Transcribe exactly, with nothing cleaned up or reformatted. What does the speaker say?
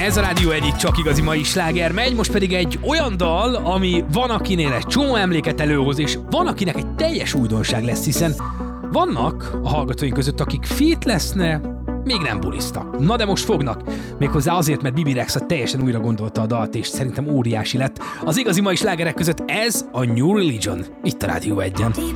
Ez a Rádió egy csak igazi mai sláger megy, most pedig egy olyan dal, ami van akinél egy csomó emléket előhoz, és van akinek egy teljes újdonság lesz, hiszen vannak a hallgatóink között, akik fit leszne, még nem buliztak. Na de most fognak. Méghozzá azért, mert Bibi Rexha teljesen újra gondolta a dalt, és szerintem óriási lett. Az igazi mai slágerek között ez a New Religion. Itt a Rádió egyen.